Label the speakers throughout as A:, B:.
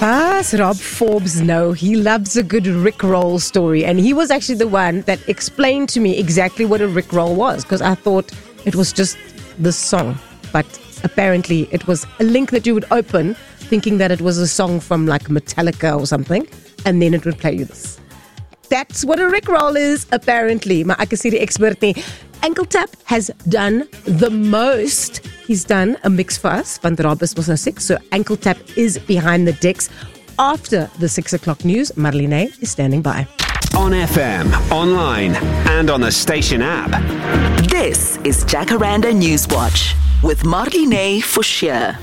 A: As Rob Forbes know, he loves a good Rickroll story, and he was actually the one that explained to me exactly what a Rickroll was, because I thought it was just the song, but apparently it was a link that you would open thinking that it was a song from like Metallica or something, and then it would play you this. That's what a Rickroll is, apparently. Maar ek is hier die expert nie. Ankle Tap has done the most. He's done a mix for us, want Rob is mos nou 6, so Ankle Tap is behind the decks. After the 6 o'clock news, Marlene is standing by.
B: On FM, online, and on the station app.
C: This is Jacaranda Newswatch with Marlene Forshire.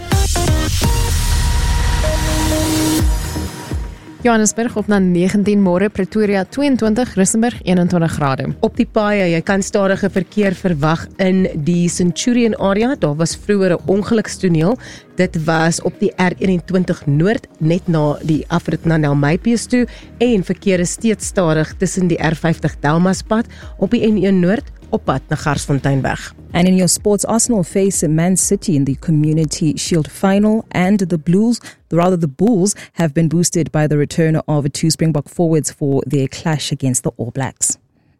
D: Johannesburg op na 19 môre, Pretoria 22, Rustenburg 21 grade.
A: Op die paaie, jy kan stadige verkeer verwag in die Centurion area. Daar was vroeër 'n ongelukstoneel. Dit was op die R21 Noord, net na die afrit na Nelmypees toe, en verkeer is steeds stadig tussen die R50 Delmaspad op die N1 Noord op pad na Garsfonteinweg.
E: And in your sports, Arsenal face Man City in the Community Shield final, and the Bulls have been boosted by the return of two Springbok forwards for their clash against the All Blacks.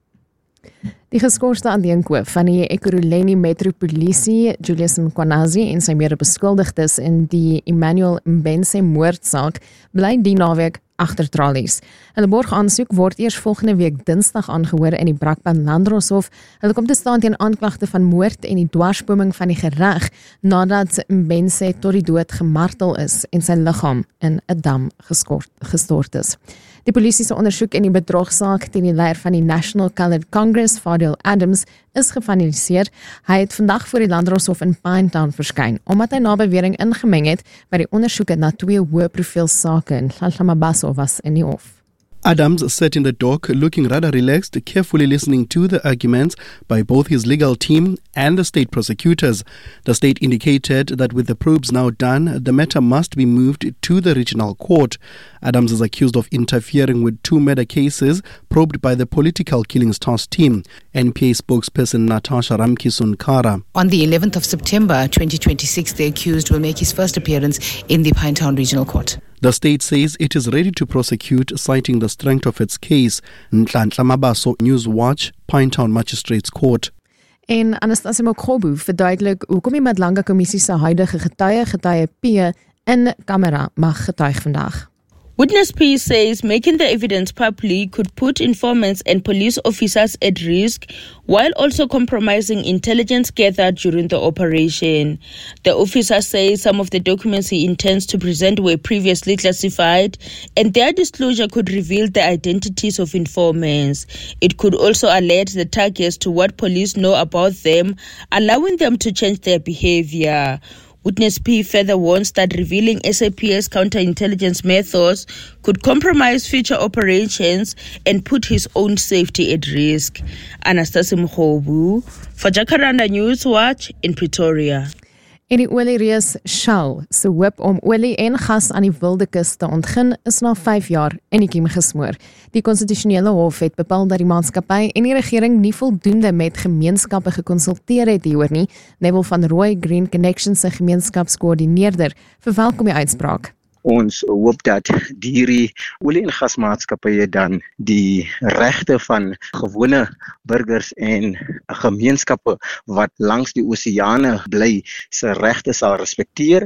D: Die geskorste aandenkoof van die Ekurhuleni Metropolisie, Julius Mkwanazi en sy mede-beskuldigdes in die Emmanuel Mbense moordsaak bly die naweek agter tralies. Hulle borgaansoek word eers volgende week Dinsdag aangehoor in die Brakpan Landdroshof. Hulle kom te staan teen aanklagte van moord en die dwarsboming van die gereg nadat Mbense tot die dood gemartel is en sy liggaam in 'n dam gestort is. Die polisie se ondersoek in die bedrogsaak teen die leier van die National Coloured Congress, Fadil Adams, is gefinaliseer. Hy het vandag voor die Landdroshof in Pinetown verskyn, omdat hy na bewering ingemeng het by die ondersoeke na 2 hoë profiel sake en Mabaso was in die hof.
F: Adams sat in the dock looking rather relaxed, carefully listening to the arguments by both his legal team and the state prosecutors. The state indicated that with the probes now done, the matter must be moved to the regional court. Adams is accused of interfering with 2 murder cases probed by the Political Killings Task Team. NPA spokesperson Natasha Ramkissonkara.
G: On the 11th of September 2026, the accused will make his first appearance in the Pinetown Regional Court.
F: The state says it is ready to prosecute, citing the strength of its case. Nhlanhla Mabaso, Newswatch, Pinetown Magistrates Court.
D: En Anastasia Mokgobu verduidelik hoekom die Madlanga Kommissie se huidige getuie P in kamera mag getuig vandag.
H: Witness P says making the evidence public could put informants and police officers at risk while also compromising intelligence gathered during the operation. The officer says some of the documents he intends to present were previously classified, and their disclosure could reveal the identities of informants. It could also alert the targets to what police know about them, allowing them to change their behavior. Witness P further warns that revealing SAPS counterintelligence methods could compromise future operations and put his own safety at risk. Anastasia Mokgobu for Jacaranda Newswatch in Pretoria.
D: En die oliereus Shell se hoop om olie en gas aan die Wilde Kus te ontgin is na 5 jaar in die kiem gesmoor. Die konstitusionele hof het bepaal dat die maatskappy en die regering nie voldoende met gemeenskappe gekonsulteer het hieroor nie. Neville van Roy, Green Connection se gemeenskapskoördineerder, verwelkom die uitspraak.
I: Ons hoop dat hierdie olie- en gasmaatskappye dan die regte van gewone burgers en gemeenskappe wat langs die oseane bly se regte sal respekteer.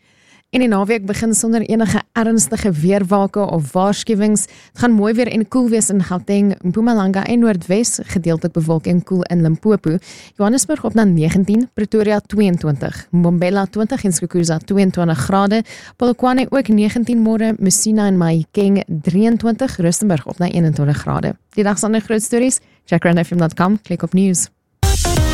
D: En die naweek begin sonder enige ernstige weerwake of waarskuwings. Het gaan mooi weer en koel wees in Gauteng, Mpumalanga en Noordwes, gedeeltelik bewolk en koel in Limpopo. Johannesburg op na 19, Pretoria 22, Mbombela 20 en Skukuza 22 grade, Polokwane ook 19 môre, Messina en Mahikeng 23, Rustenburg op na 21 grade. Die dag se ander groot stories, check randfm.com, klik op news.